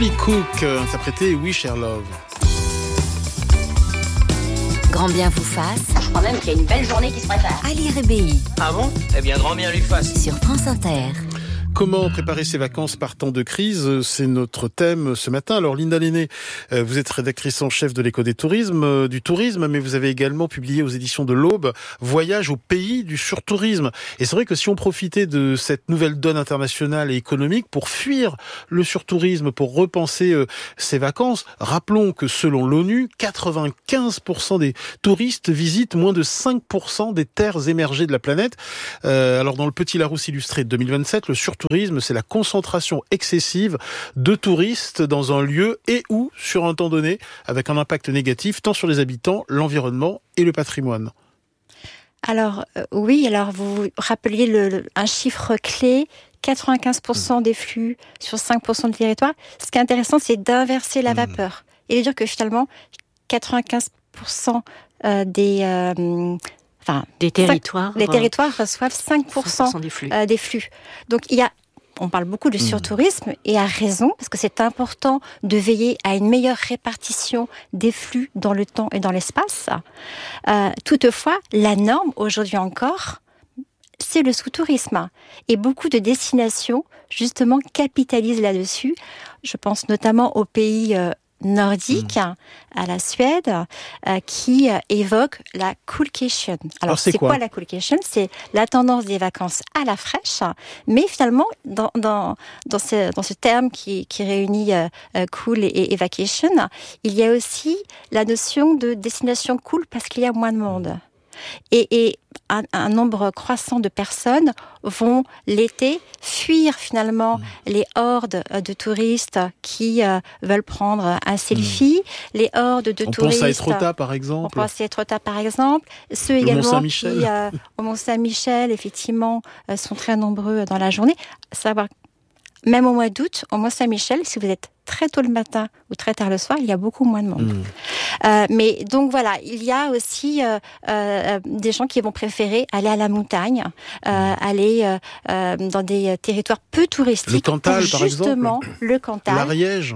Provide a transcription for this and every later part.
Cook interprété We Share Love. Grand bien vous fasse. Je crois même qu'il y a une belle journée qui se prépare. Ali Rebéi. Ah bon ? Eh bien, grand bien lui fasse. Sur France Inter. Comment préparer ses vacances par temps de crise ? C'est notre thème ce matin. Alors Linda Lenné, vous êtes rédactrice en chef de l'Écho des tourismes, du tourisme, mais vous avez également publié aux éditions de l'Aube Voyage au pays du surtourisme. Et c'est vrai que si on profitait de cette nouvelle donne internationale et économique pour fuir le surtourisme, pour repenser ses vacances, rappelons que selon l'ONU, 95% des touristes visitent moins de 5% des terres émergées de la planète. Alors dans le Petit Larousse illustré de 2027, le surtourisme, c'est la concentration excessive de touristes dans un lieu et ou sur un temps donné, avec un impact négatif tant sur les habitants, l'environnement et le patrimoine. Alors oui, alors vous rappeliez un chiffre clé, 95% des flux sur 5% du territoire. Ce qui est intéressant, c'est d'inverser la vapeur et de dire que finalement, 95% des territoires, les territoires reçoivent 5% des flux. Donc on parle beaucoup de surtourisme et à raison, parce que c'est important de veiller à une meilleure répartition des flux dans le temps et dans l'espace. Toutefois, la norme, aujourd'hui encore, c'est le sous-tourisme. Et beaucoup de destinations, justement, capitalisent là-dessus. Je pense notamment aux pays nordique, à la Suède, qui évoque la coolcation. Alors c'est quoi la coolcation ? C'est la tendance des vacances à la fraîche, mais finalement, dans ce terme qui réunit cool et vacation, il y a aussi la notion de destination cool parce qu'il y a moins de monde. Et un nombre croissant de personnes vont l'été fuir finalement les hordes de touristes qui veulent prendre un selfie, les hordes de touristes. On pense à Etretat par exemple. Ceux également qui au Mont-Saint-Michel effectivement sont très nombreux dans la journée. Savoir même au mois d'août, au Mont-Saint-Michel, si vous êtes très tôt le matin ou très tard le soir, il y a beaucoup moins de monde. Mais donc voilà, il y a aussi des gens qui vont préférer aller à la montagne, aller dans des territoires peu touristiques. Le Cantal, par exemple. Le Cantal. L'Ariège.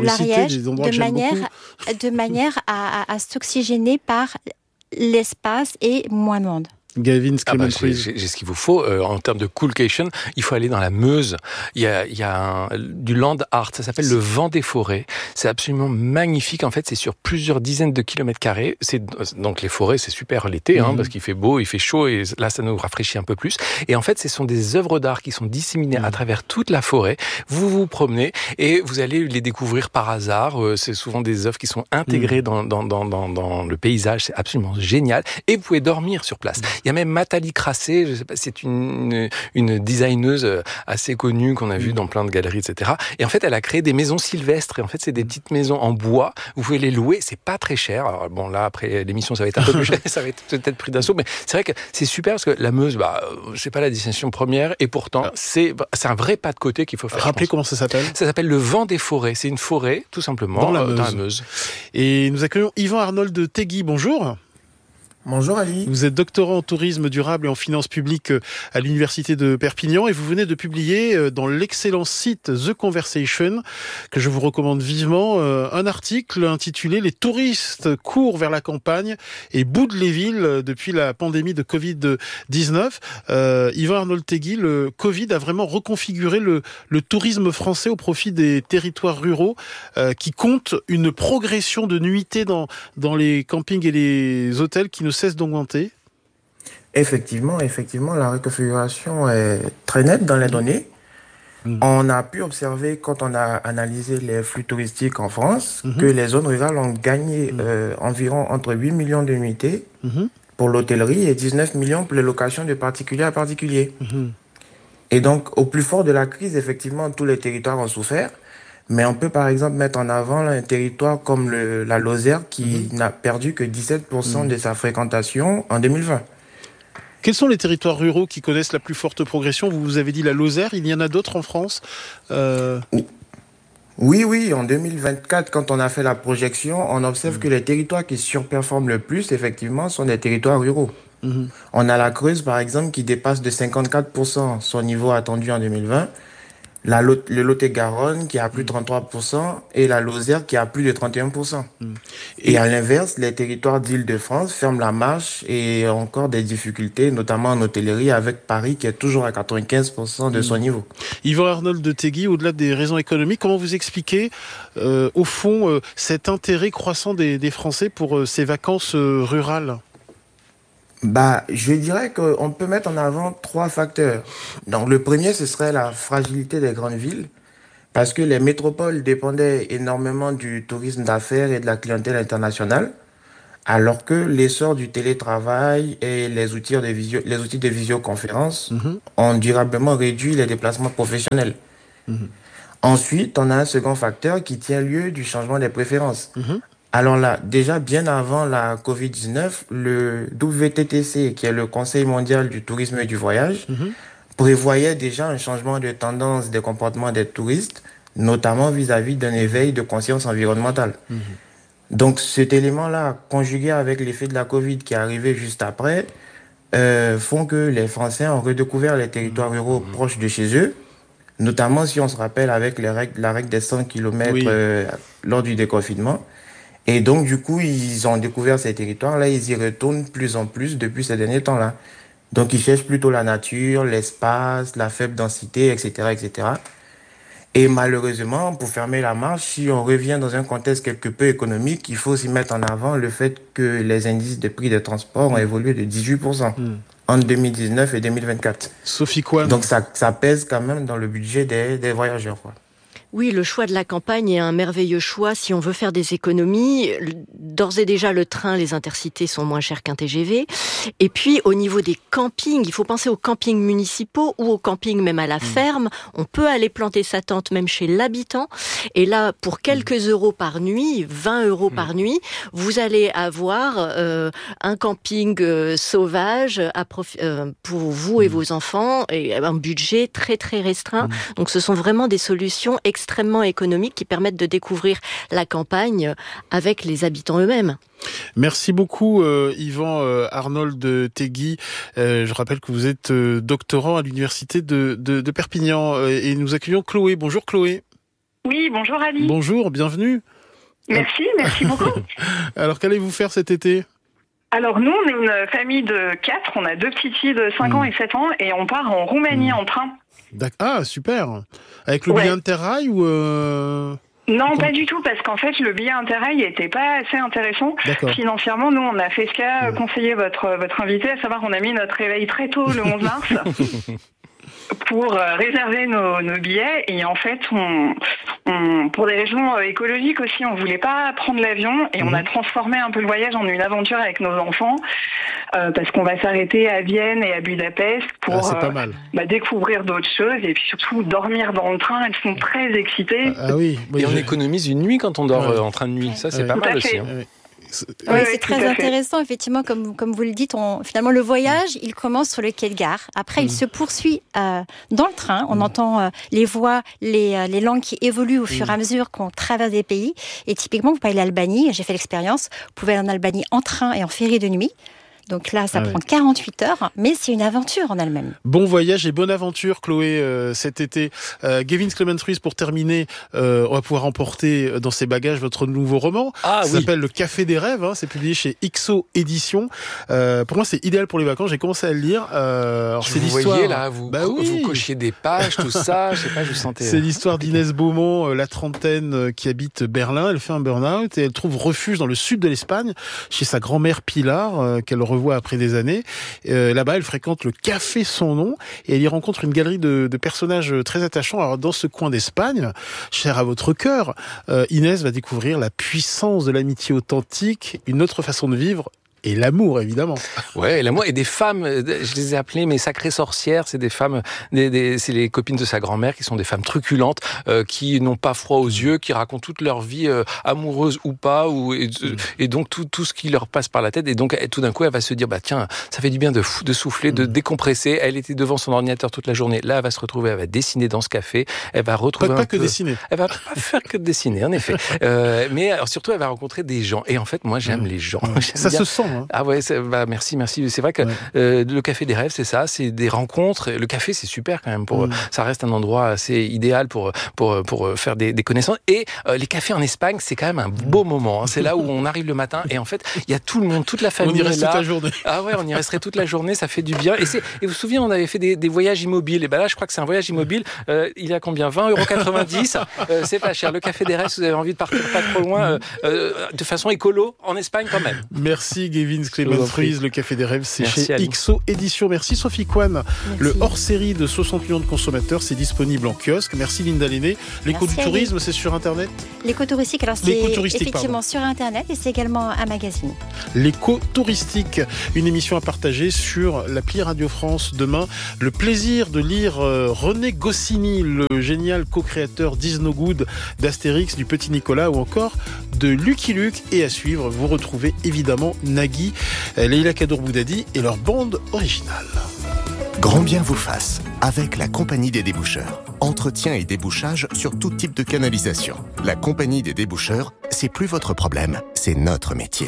De manière à s'oxygéner par l'espace et moins de monde. Gavin, j'ai ce qu'il vous faut. En termes de coolcation, il faut aller dans la Meuse. Il y a du land art, ça s'appelle le vent des forêts. C'est absolument magnifique. En fait, c'est sur plusieurs dizaines de kilomètres carrés. Donc les forêts, c'est super l'été, parce qu'il fait beau, il fait chaud, et là, ça nous rafraîchit un peu plus. Et en fait, ce sont des œuvres d'art qui sont disséminées à travers toute la forêt. Vous vous promenez et vous allez les découvrir par hasard. C'est souvent des œuvres qui sont intégrées dans le paysage. C'est absolument génial. Et vous pouvez dormir sur place. Il y a même Nathalie Crassé, je sais pas, c'est une designeuse assez connue qu'on a vue dans plein de galeries, etc. Et en fait, elle a créé des maisons sylvestres. Et en fait, c'est des petites maisons en bois. Vous pouvez les louer, c'est pas très cher. Alors, bon, là, après l'émission, ça va être un peu plus cher, ça va être peut-être pris d'assaut, mais c'est vrai que c'est super parce que la Meuse, c'est pas la destination première, et pourtant, c'est un vrai pas de côté qu'il faut faire. Rappelez comment ça s'appelle ? Ça s'appelle le vent des forêts. C'est une forêt, tout simplement, dans la Meuse. Et nous accueillons Yvan Arnold Tegui. Bonjour. Bonjour Ali. Vous êtes doctorant en tourisme durable et en finances publiques à l'université de Perpignan et vous venez de publier dans l'excellent site The Conversation, que je vous recommande vivement, un article intitulé « Les touristes courent vers la campagne et boudent les villes depuis la pandémie de Covid-19 ». Yvan Arnold Tegui, le Covid a vraiment reconfiguré le tourisme français au profit des territoires ruraux qui comptent une progression de nuitées dans les campings et les hôtels qui ne cesse d'augmenter. Effectivement, la reconfiguration est très nette dans les données. On a pu observer, quand on a analysé les flux touristiques en France, que les zones rurales ont gagné environ entre 8 millions de nuitées pour l'hôtellerie et 19 millions pour les locations de particulier à particulier. Et donc, au plus fort de la crise, effectivement, tous les territoires ont souffert. Mais on peut par exemple mettre en avant un territoire comme la Lozère qui n'a perdu que 17% de sa fréquentation en 2020. Quels sont les territoires ruraux qui connaissent la plus forte progression ? Vous avez dit la Lozère, il y en a d'autres en France Oui, en 2024, quand on a fait la projection, on observe que les territoires qui surperforment le plus, effectivement, sont des territoires ruraux. On a la Creuse, par exemple, qui dépasse de 54% son niveau attendu en 2020. le Lot-et-Garonne qui a plus de 33% et la Lozère qui a plus de 31%. Et à l'inverse, les territoires d'Île-de-France ferment la marche et ont encore des difficultés, notamment en hôtellerie, avec Paris qui est toujours à 95% de son niveau. Yvan Arnold de Tegui, au-delà des raisons économiques, comment vous expliquez, au fond, cet intérêt croissant des Français pour ces vacances rurales ? Je dirais qu'on peut mettre en avant 3 facteurs. Donc, le premier, ce serait la fragilité des grandes villes, parce que les métropoles dépendaient énormément du tourisme d'affaires et de la clientèle internationale, alors que l'essor du télétravail et les outils de visioconférence ont durablement réduit les déplacements professionnels. Ensuite, on a un second facteur qui tient lieu du changement des préférences. Alors là, déjà bien avant la Covid-19, le WTTC, qui est le Conseil mondial du tourisme et du voyage, prévoyait déjà un changement de tendance des comportements des touristes, notamment vis-à-vis d'un éveil de conscience environnementale. Donc cet élément-là, conjugué avec l'effet de la Covid qui est arrivé juste après, font que les Français ont redécouvert les territoires ruraux proches de chez eux, notamment si on se rappelle avec la règle des 100 km lors du déconfinement. Et donc, du coup, ils ont découvert ces territoires-là, ils y retournent plus en plus depuis ces derniers temps-là. Donc, ils cherchent plutôt la nature, l'espace, la faible densité, etc., etc. Et malheureusement, pour fermer la marche, si on revient dans un contexte quelque peu économique, il faut aussi mettre en avant le fait que les indices de prix des transports ont évolué de 18% entre 2019 et 2024. Sophie Coine. Donc, ça pèse quand même dans le budget des voyageurs, quoi. Oui, le choix de la campagne est un merveilleux choix si on veut faire des économies. D'ores et déjà, le train, les intercités sont moins chers qu'un TGV. Et puis, au niveau des campings, il faut penser aux campings municipaux ou aux campings même à la ferme. On peut aller planter sa tente même chez l'habitant. Et là, pour quelques euros par nuit, 20 euros par nuit, vous allez avoir un camping sauvage pour vous et vos enfants et un budget très très restreint. Donc, ce sont vraiment des solutions extrêmement économiques qui permettent de découvrir la campagne avec les habitants eux-mêmes. Merci beaucoup Yvan Arnold de Tegui. Je rappelle que vous êtes doctorant à l'université de Perpignan et nous accueillons Chloé. Bonjour Chloé. Oui, bonjour Ali. Bonjour, bienvenue. Merci beaucoup. Alors qu'allez-vous faire cet été ? Alors nous, on est une famille de 4, on a 2 petites filles de 5 ans et 7 ans et on part en Roumanie en train. Ah, super. Avec le billet Interrail ou Non, pas du tout, parce qu'en fait, le billet Interrail n'était pas assez intéressant. Financièrement, nous, on a fait ce qu'a conseillé votre invité, à savoir qu'on a mis notre réveil très tôt le 11 mars pour réserver nos billets. Et en fait, pour des raisons écologiques aussi, on voulait pas prendre l'avion et on a transformé un peu le voyage en une aventure avec nos enfants parce qu'on va s'arrêter à Vienne et à Budapest pour découvrir d'autres choses et puis surtout dormir dans le train. Elles sont très excitées. Et on économise une nuit quand on dort en train de nuit. Ça, c'est pas mal aussi. Oui, c'est très intéressant, effectivement, comme vous le dites. Finalement, le voyage, il commence sur le quai de gare. Après, il se poursuit dans le train. On entend les voix, les langues qui évoluent au fur et à mesure qu'on traverse des pays. Et typiquement, vous parlez de l'Albanie. J'ai fait l'expérience. Vous pouvez aller en Albanie en train et en ferry de nuit. Donc là, ça prend 48 heures, mais c'est une aventure en elle-même. Bon voyage et bonne aventure, Chloé, cet été. Gavin Clement-Ruiz, pour terminer, on va pouvoir emporter dans ses bagages votre nouveau roman. Ça s'appelle Le Café des Rêves. C'est publié chez XO Éditions. Pour moi, c'est idéal pour les vacances. J'ai commencé à le lire. C'est l'histoire. Vous voyez là, vous cochiez des pages, tout ça. Je sais pas, je sentais. C'est l'histoire d'Inès Beaumont, la trentaine, qui habite Berlin. Elle fait un burn-out et elle trouve refuge dans le sud de l'Espagne, chez sa grand-mère Pilar, qu'elle revoit après des années. Là-bas, elle fréquente le Café Son Nom et elle y rencontre une galerie de personnages très attachants. Alors, dans ce coin d'Espagne, cher à votre cœur, Inès va découvrir la puissance de l'amitié authentique, une autre façon de vivre. Et l'amour, évidemment. Ouais, l'amour. Et des femmes, je les ai appelées mes sacrées sorcières. C'est des femmes, c'est les copines de sa grand-mère qui sont des femmes truculentes, qui n'ont pas froid aux yeux, qui racontent toute leur vie, amoureuse ou pas, et donc tout ce qui leur passe par la tête. Et donc, tout d'un coup, elle va se dire, tiens, ça fait du bien de souffler, de décompresser. Elle était devant son ordinateur toute la journée. Là, elle va se retrouver, elle va dessiner dans ce café. Elle va retrouver pas que dessiner. Elle va pas faire que dessiner, en effet. Mais alors, surtout, elle va rencontrer des gens. Et en fait, moi, j'aime les gens. Ça se sent. Hein. Ah ouais, merci. C'est vrai que le Café des Rêves, c'est ça, c'est des rencontres. Le café, c'est super quand même. Ça reste un endroit assez idéal pour faire des connaissances. Et les cafés en Espagne, c'est quand même un beau moment. Hein. C'est là où on arrive le matin et en fait, il y a tout le monde, toute la famille. On y reste toute la journée. Ah ouais, on y resterait toute la journée, ça fait du bien. Et vous vous souvenez, on avait fait des voyages immobiles. Et ben là, je crois que c'est un voyage immobile. Il y a combien ? 20,90 €. C'est pas cher. Le Café des Rêves, si vous avez envie de partir pas trop loin, de façon écolo, en Espagne quand même. Merci Gavin Clément-Fries. Le Café des Rêves, c'est chez XO Édition. Merci Sophie Coine. Le hors-série de 60 millions de consommateurs, c'est disponible en kiosque. Merci Linda Lenné. L'éco du tourisme, c'est sur Internet ? L'éco touristique, alors c'est effectivement sur Internet et c'est également un magazine. L'éco touristique, une émission à partager sur l'appli Radio France. Demain, le plaisir de lire René Goscinny, le génial co-créateur d'Is No Good, d'Astérix, du Petit Nicolas ou encore de Lucky Luke. Et à suivre, vous retrouvez évidemment Nagui, Leila Kadour-Boudadi et leur bande originale. Grand bien vous fasse, avec la Compagnie des déboucheurs. Entretien et débouchage sur tout type de canalisation. La Compagnie des déboucheurs, c'est plus votre problème, c'est notre métier.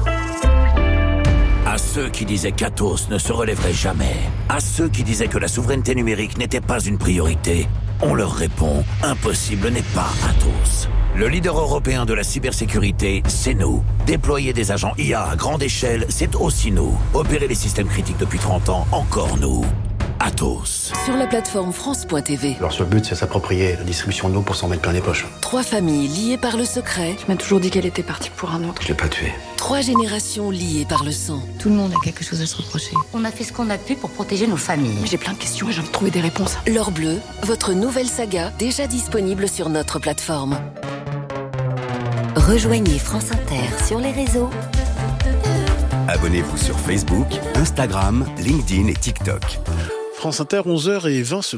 À ceux qui disaient qu'Atos ne se relèverait jamais, à ceux qui disaient que la souveraineté numérique n'était pas une priorité, on leur répond, impossible n'est pas Atos. Le leader européen de la cybersécurité, c'est nous. Déployer des agents IA à grande échelle, c'est aussi nous. Opérer les systèmes critiques depuis 30 ans, encore nous. Atos. Sur la plateforme France.tv. Alors, le but, c'est s'approprier la distribution de l'eau pour s'en mettre plein les poches. 3 familles liées par le secret. Tu m'as toujours dit qu'elle était partie pour un autre. Je l'ai pas tuée. 3 générations liées par le sang. Tout le monde a quelque chose à se reprocher. On a fait ce qu'on a pu pour protéger nos familles. J'ai plein de questions et j'ai envie de trouver des réponses. L'Or Bleu, votre nouvelle saga, déjà disponible sur notre plateforme. Rejoignez France Inter sur les réseaux. Abonnez-vous sur Facebook, Instagram, LinkedIn et TikTok. France Inter, 11h20.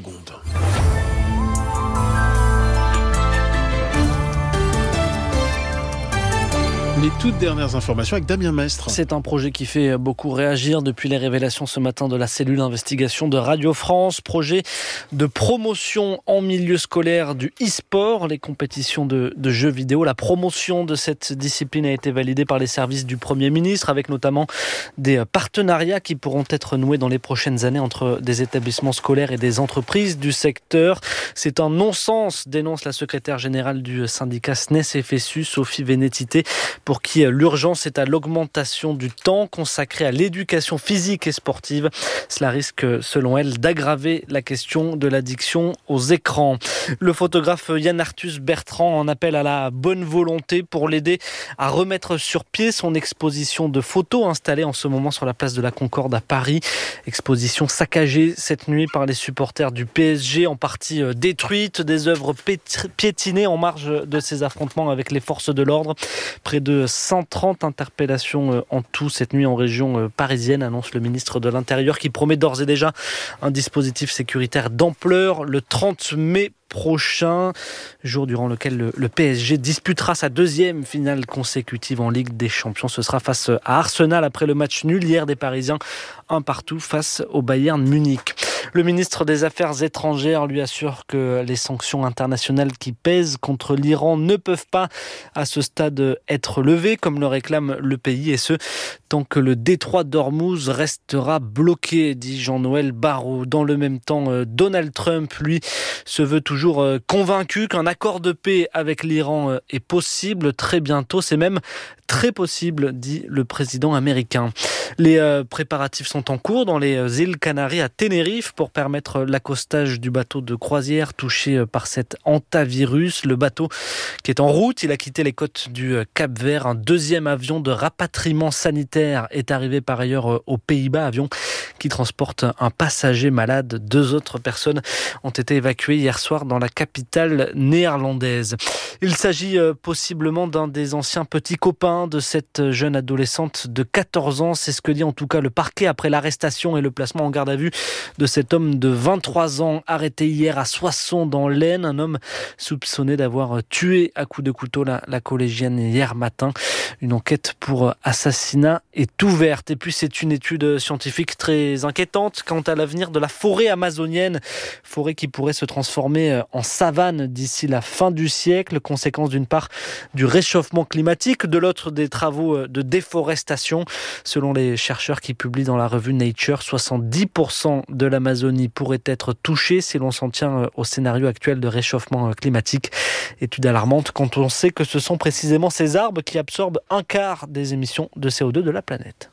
Les toutes dernières informations avec Damien Mestre. C'est un projet qui fait beaucoup réagir depuis les révélations ce matin de la cellule d'investigation de Radio France. Projet de promotion en milieu scolaire du e-sport, les compétitions de jeux vidéo. La promotion de cette discipline a été validée par les services du Premier ministre, avec notamment des partenariats qui pourront être noués dans les prochaines années entre des établissements scolaires et des entreprises du secteur. C'est un non-sens, dénonce la secrétaire générale du syndicat SNES-FSU, Sophie Vénétité, pour qui l'urgence est à l'augmentation du temps consacré à l'éducation physique et sportive. Cela risque, selon elle, d'aggraver la question de l'addiction aux écrans. Le photographe Yann Arthus Bertrand en appelle à la bonne volonté pour l'aider à remettre sur pied son exposition de photos installée en ce moment sur la place de la Concorde à Paris. Exposition saccagée cette nuit par les supporters du PSG, en partie détruite, des œuvres piétinées en marge de ces affrontements avec les forces de l'ordre. Près de 130 interpellations en tout cette nuit en région parisienne, annonce le ministre de l'Intérieur, qui promet d'ores et déjà un dispositif sécuritaire d'ampleur le 30 mai prochain, jour durant lequel le PSG disputera sa 2e finale consécutive en Ligue des Champions. Ce sera face à Arsenal après le match nul hier des Parisiens, 1-1 face au Bayern Munich. Le ministre des Affaires étrangères lui assure que les sanctions internationales qui pèsent contre l'Iran ne peuvent pas à ce stade être levées, comme le réclame le pays, et ce, tant que le détroit d'Ormuz restera bloqué, dit Jean-Noël Barrot. Dans le même temps, Donald Trump, lui, se veut toujours convaincu qu'un accord de paix avec l'Iran est possible très bientôt. C'est même très possible, dit le président américain. Les préparatifs sont en cours dans les îles Canaries à Tenerife pour permettre l'accostage du bateau de croisière touché par cet hantavirus. Le bateau qui est en route, il a quitté les côtes du Cap-Vert. Un 2e avion de rapatriement sanitaire est arrivé par ailleurs aux Pays-Bas, avion qui transporte un passager malade. 2 autres personnes ont été évacuées hier soir dans la capitale néerlandaise. Il s'agit possiblement d'un des anciens petits copains de cette jeune adolescente de 14 ans. C'est ce que dit en tout cas le parquet après l'arrestation et le placement en garde à vue de cet homme de 23 ans arrêté hier à Soissons dans l'Aisne. Un homme soupçonné d'avoir tué à coups de couteau la collégienne hier matin. Une enquête pour assassinat est ouverte. Et puis c'est une étude scientifique très inquiétante quant à l'avenir de la forêt amazonienne. Forêt qui pourrait se transformer en savane d'ici la fin du siècle, conséquence d'une part du réchauffement climatique, de l'autre des travaux de déforestation. Selon les chercheurs qui publient dans la revue Nature, 70% de l'Amazonie pourrait être touchée si l'on s'en tient au scénario actuel de réchauffement climatique. Étude alarmante quand on sait que ce sont précisément ces arbres qui absorbent un quart des émissions de CO2 de la planète.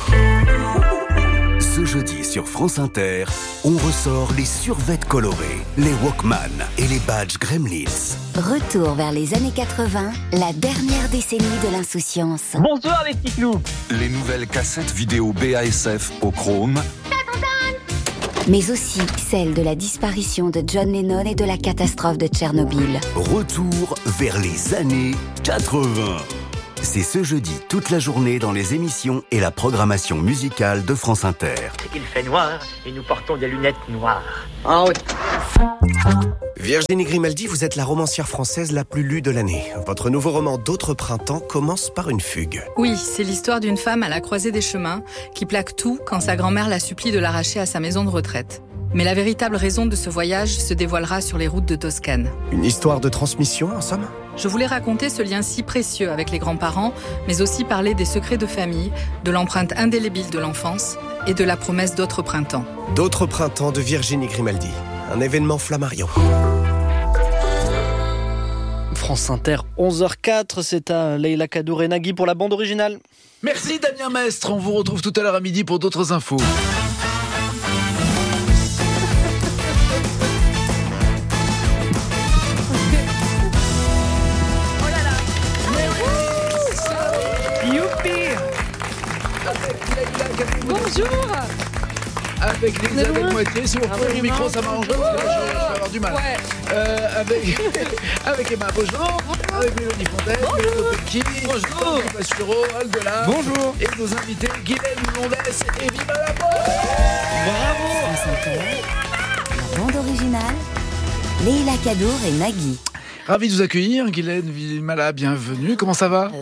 Ce jeudi sur France Inter, on ressort les survêtements colorés, les Walkman et les badges Gremlins. Retour vers les années 80, la dernière décennie de l'insouciance. Bonsoir les petits clous. Les nouvelles cassettes vidéo BASF au chrome. Mais aussi celle de la disparition de John Lennon et de la catastrophe de Tchernobyl. Retour vers les années 80. C'est ce jeudi toute la journée dans les émissions et la programmation musicale de France Inter. Il fait noir et nous portons des lunettes noires. Ah oui. Virginie Grimaldi, vous êtes la romancière française la plus lue de l'année. Votre nouveau roman D'autres printemps commence par une fugue. Oui, c'est l'histoire d'une femme à la croisée des chemins qui plaque tout quand sa grand-mère la supplie de l'arracher à sa maison de retraite. Mais la véritable raison de ce voyage se dévoilera sur les routes de Toscane. Une histoire de transmission, en somme ? Je voulais raconter ce lien si précieux avec les grands-parents, mais aussi parler des secrets de famille, de l'empreinte indélébile de l'enfance et de la promesse d'autres printemps. D'autres printemps de Virginie Grimaldi. Un événement Flammarion. France Inter, 11h04, c'est à Leïla Kadour et Nagui pour la bande originale. Merci Damien Mestre, on vous retrouve tout à l'heure à midi pour d'autres infos. Bonjour. Avec l'Elisabeth Moitié, si vous prenez le micro, ça m'arrangerait parce que là, je vais avoir du mal. Ouais. Avec Emma Beaujean, avec Mélodie Fontaine, Mélodie Pecchi, bonjour, Bassuro, Aldola. Bonjour. Et nos invités, Guylaine Blondès et Viva la Bosse. Bravo. La bande originale, Leïla Kadour et Nagui. Ravi de vous accueillir, Guylaine Vimala, bienvenue. Comment ça va?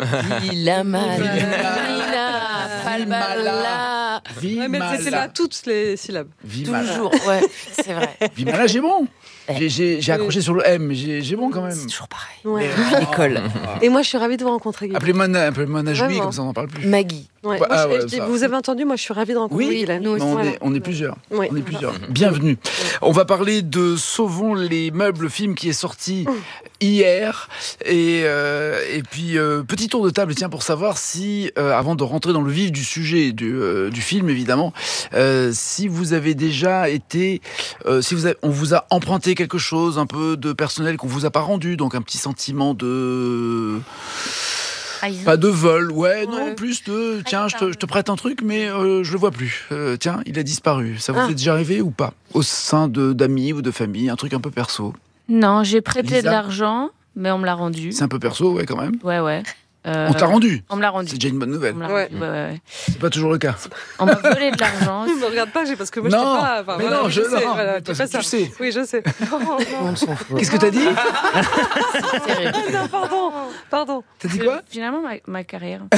Falmala. Ouais, mais c'est pas toutes les syllabes. Vimala. Toujours, ouais, c'est vrai. Vimala, j'ai bon. J'ai accroché sur le M, j'ai bon quand même. C'est toujours pareil. Ouais. L'école. Et moi, je suis ravie de vous rencontrer, Guy. Appelez-moi Najmi, comme ça on n'en parle plus. Maggie. Ouais. Bah, moi, vous avez entendu, moi je suis ravie de rencontrer. Oui, nous aussi. On est plusieurs. Oui. On est plusieurs. Bienvenue. On va parler de Sauvons les meubles, film qui est sorti hier. Et puis, petit tour de table, tiens, pour savoir si, avant de rentrer dans le vif du sujet du film, évidemment, si vous avez déjà été, on vous a emprunté quelque chose un peu de personnel qu'on vous a pas rendu, donc un petit sentiment de... Pas de vol, non, plus de... Tiens, je te prête un truc, mais je le vois plus. Tiens, il a disparu. Ça vous est déjà arrivé ou pas? Au sein d'amis ou de famille, un truc un peu perso? Non, j'ai prêté de l'argent, mais on me l'a rendu. C'est un peu perso, quand même. Ouais. On t'a rendu? On me l'a rendu. C'est déjà une bonne nouvelle. Ouais. C'est pas toujours le cas. On m'a volé de l'argent. Ne me regarde pas, parce que moi non, je sais pas. Enfin, mais voilà, non, je sais. Voilà, parce que tu sais. Oui, je sais. On s'en fout. Qu'est-ce que t'as dit? Non, pardon. T'as dit quoi? Finalement, ma carrière. Non,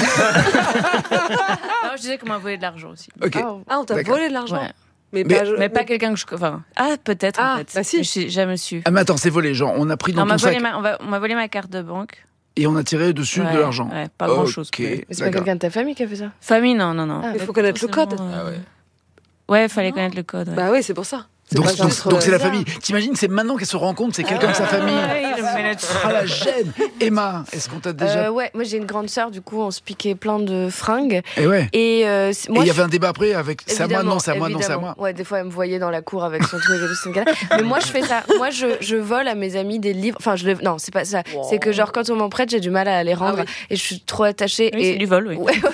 je disais qu'on m'a volé de l'argent aussi. Okay. Ah, on t'a volé de l'argent? Ouais. Mais pas quelqu'un que je... Enfin, peut-être, en fait. Bah si. J'ai jamais su. Ah, mais attends, c'est volé, genre, on a pris dans ton sac... On m'a volé ma carte de banque. Et on a tiré dessus de l'argent. Ouais, pas grand-chose. Mais c'est pas quelqu'un de ta famille qui a fait ça? Famille, non. Il faut connaître le code. Ouais, il fallait connaître le code. Ouais. Bah oui, c'est pour ça. Donc c'est la famille. T'imagines, c'est maintenant qu'elle se rend compte, c'est quelqu'un de sa famille. La gêne. Emma, est-ce qu'on t'a déjà... Ouais, moi j'ai une grande sœur, du coup on se piquait plein de fringues. Et ouais. Et il y avait un débat après avec c'est à moi, non, c'est à moi, non, c'est à moi. Ouais, des fois elle me voyait dans la cour avec son truc et tout, c'est une galère. Mais moi je fais ça. Moi je vole à mes amis des livres. Enfin, non, c'est pas ça. Wow. C'est que genre quand on m'en prête, j'ai du mal à les rendre et je suis trop attachée. Oui, c'est du vol, oui. Ouais.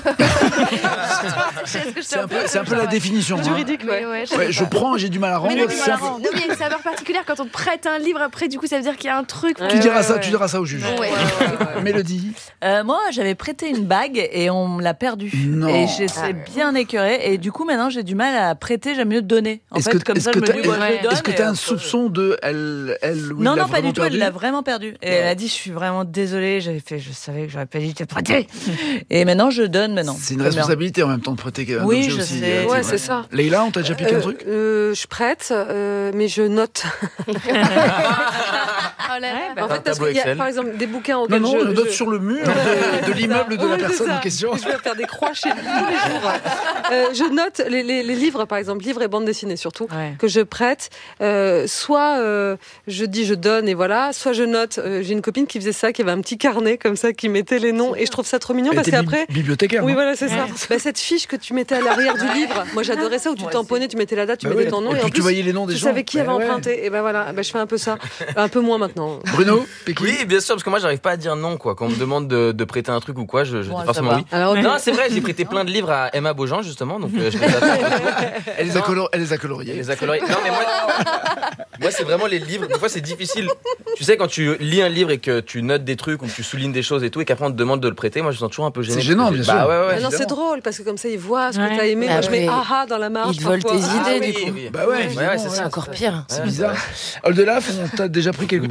C'est un peu la définition. Juridique, je prends, j'ai du mal à rendre. Il y a une saveur particulière quand on te prête un livre après, du coup ça veut dire qu'il y a un truc. Tu diras ça au juge. Mélodie. Moi j'avais prêté une bague et on me l'a perdue. Non. Et j'étais bien écœurée et du coup maintenant j'ai du mal à prêter, j'aime mieux donner. En fait, comme ça je me dis je le donne. Est-ce que tu as un soupçon de elle Non, pas du tout, elle l'a vraiment perdu. Et elle a dit je suis vraiment désolée, je savais que j'aurais pas dit de te prêter. Et maintenant je donne maintenant. C'est une responsabilité en même temps de prêter un objet aussi. Ouais, c'est ça. Leïla, on t'a déjà piqué un truc? Je prête. note, mais je note. En fait, parce qu'il y a, par exemple, des bouquins auxquels je note sur le mur de l'immeuble de la personne en question. Je vais faire des croix chez lui tous les jours. Je note les livres, par exemple, livres et bandes dessinées surtout, que je prête. Soit je dis je donne et voilà, soit je note. J'ai une copine qui faisait ça, qui avait un petit carnet comme ça, qui mettait les noms, et je trouve ça trop mignon parce qu'après. Bibliothécaire. Oui, voilà, c'est ça. Cette fiche que tu mettais à l'arrière du livre, moi j'adorais ça, où tu tamponnais, tu mettais la date, tu mettais ton nom, et en plus tu voyais les noms des gens. Tu savais qui avait emprunté. Et ben voilà, je fais un peu ça, un peu moins maintenant. Bruno, Pékin. Oui, bien sûr, parce que moi j'arrive pas à dire non, quoi. Quand on me demande de prêter un truc ou quoi, je dis forcément oui. Alors, non, c'est vrai, j'ai prêté plein de livres à Emma Beaujean justement, donc je Elle les a coloriés. Non, mais moi c'est vraiment les livres. Des fois c'est difficile. Tu sais, quand tu lis un livre et que tu notes des trucs ou que tu soulignes des choses et tout, et qu'après on te demande de le prêter, moi je me sens toujours un peu gêné. C'est gênant, bien sûr. Ouais, non, c'est drôle parce que comme ça ils voient ce que t'as aimé. Moi je mets aha dans la marge. Ils te volent tes idées du coup. Bah ouais, c'est encore pire. C'est bizarre. Oldelaf, on t'a déjà pris quelques